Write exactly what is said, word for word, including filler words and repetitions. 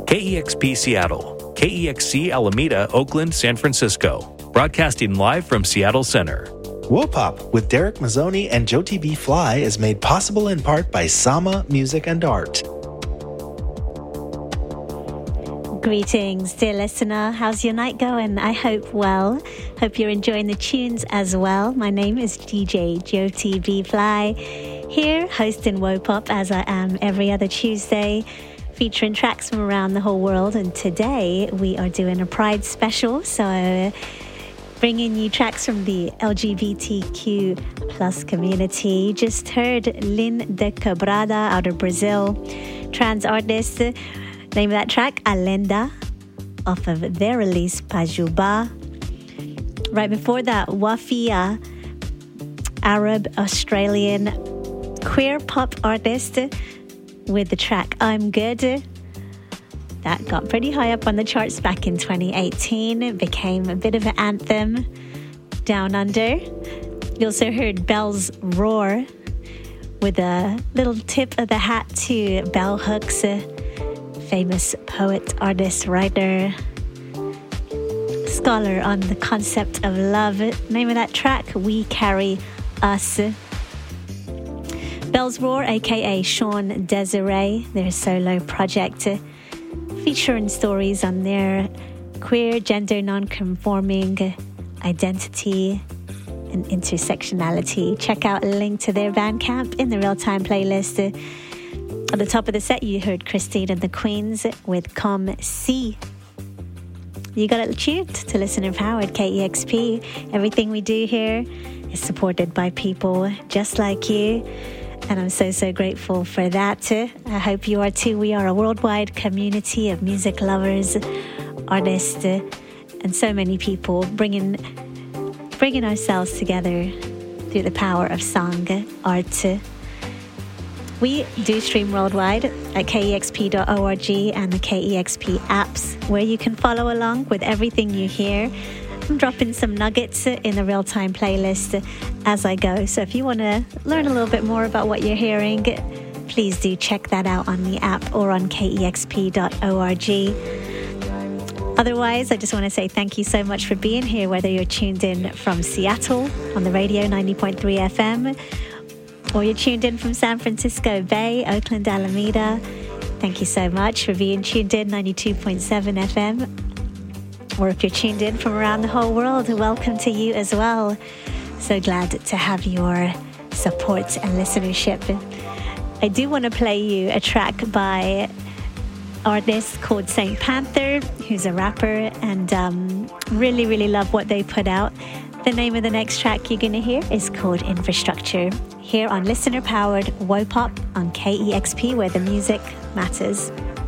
K E X P Seattle, K E X C Alameda, Oakland, San Francisco. Broadcasting live from Seattle Center. Wopop with Derek Mazzoni and Jyoti B. Fly is made possible in part by Sama Music and Art. Greetings, dear listener. How's your night going? I hope well. Hope you're enjoying the tunes as well. My name is D J Jyoti B. Fly, here hosting Wopop as I am every other Tuesday, featuring tracks from around the whole world. And today we are doing a Pride special, so bringing you tracks from the L G B T Q plus community. Just heard Lin de Quebrada out of Brazil, trans artist. Name of that track, Alenda, off of their release, Pajuba. Right before that, Wafia, Arab-Australian queer pop artist with the track I'm Good. That got pretty high up on the charts back in twenty eighteen. It became a bit of an anthem down under. You also heard Bell's Roar with a little tip of the hat to Bell Hooks, famous poet, artist, writer, scholar on the concept of love. Name of that track, We Carry Us. Bell's Roar, aka Sean Desiree, their solo project, featuring stories on their queer, gender non-conforming identity and intersectionality. Check out a link to their Bandcamp in the real-time playlist. At the top of the set, you heard Christine and the Queens with Come See. You got it tuned to Listener Powered K E X P. Everything we do here is supported by people just like you, and I'm so, so grateful for that. I hope you are too. We are a worldwide community of music lovers, artists, and so many people bringing, bringing ourselves together through the power of song, art. We do stream worldwide at K E X P dot org and the K E X P apps, where you can follow along with everything you hear. I'm dropping some nuggets in the real-time playlist as I go. So if you want to learn a little bit more about what you're hearing, please do check that out on the app or on K E X P dot org. Otherwise, I just want to say thank you so much for being here, whether you're tuned in from Seattle on the radio ninety point three F M, or you're tuned in from San Francisco Bay, Oakland, Alameda. Thank you so much for being tuned in, ninety-two point seven F M. Or if you're tuned in from around the whole world, welcome to you as well. So glad to have your support and listenership. I do want to play you a track by artist called Saint Panther, who's a rapper, and um, really, really love what they put out. The name of the next track you're going to hear is called Infrastructure, here on listener-powered Wopop on K E X P, where the music matters.